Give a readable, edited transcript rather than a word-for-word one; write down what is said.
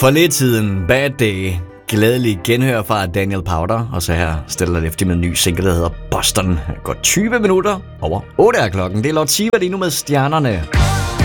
For lidt siden, Bad Day. Glædelig genhør fra Daniel Powter. Og så her stiller det efter med en ny single, der hedder Boston. Godt 20 minutter over 8 er klokken. Det er Lord Siva lige nu med Stjernerne.